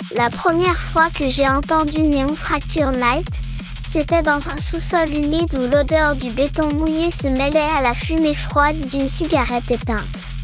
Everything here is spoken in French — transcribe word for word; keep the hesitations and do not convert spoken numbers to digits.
La première fois que j'ai entendu Neon Fracture Night, c'était dans un sous-sol humide où l'odeur du béton mouillé se mêlait à la fumée froide d'une cigarette éteinte.